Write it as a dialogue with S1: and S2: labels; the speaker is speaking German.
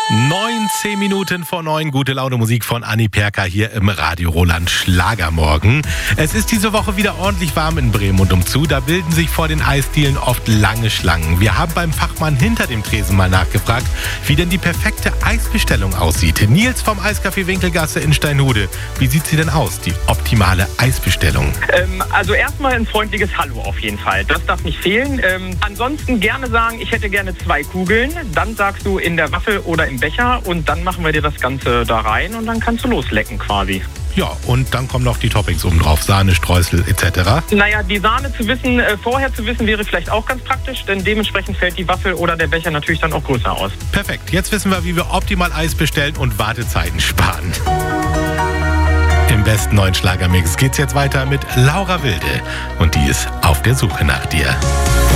S1: 19 Minuten vor 9, gute Laune Musik von Anni Perka hier im Radio Roland Schlagermorgen. Es ist diese Woche wieder ordentlich warm in Bremen und umzu. Da bilden sich vor den Eisdielen oft lange Schlangen. Wir haben beim Fachmann hinter dem Tresen mal nachgefragt, wie denn die perfekte Eisbestellung aussieht. Nils vom Eiscafé Winkelgasse in Steinhude. Wie sieht sie denn aus, die optimale Eisbestellung?
S2: Also erstmal ein freundliches Hallo auf jeden Fall. Das darf nicht fehlen. Ansonsten gerne sagen, ich hätte gerne 2 Kugeln. Dann sagst du in der Waffel oder im Becher und dann machen wir dir das Ganze da rein und dann kannst du loslecken quasi.
S1: Ja, und dann kommen noch die Toppings oben drauf, Sahne, Streusel etc.
S2: Naja, die Sahne vorher zu wissen, wäre vielleicht auch ganz praktisch, denn dementsprechend fällt die Waffel oder der Becher natürlich dann auch größer aus.
S1: Perfekt, jetzt wissen wir, wie wir optimal Eis bestellen und Wartezeiten sparen. Im besten neuen Schlagermix geht's jetzt weiter mit Laura Wilde und die ist auf der Suche nach dir.